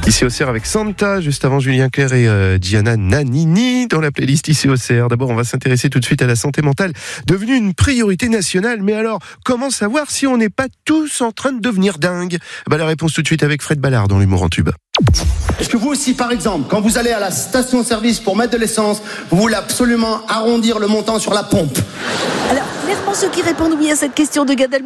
Ici au CR avec Santa, juste avant Julien Clerc et Diana Nannini dans la playlist Ici au CR. D'abord, on va s'intéresser tout de suite à la santé mentale, devenue une priorité nationale. Mais alors, comment savoir si on n'est pas tous en train de devenir dingue ? La réponse tout de suite avec Fred Ballard dans l'humour en tube. Est-ce que vous aussi, par exemple, quand vous allez à la station-service pour mettre de l'essence, vous voulez absolument arrondir le montant sur la pompe ? Alors, clairement, ceux qui répondent oui à cette question de Gad Elmaleh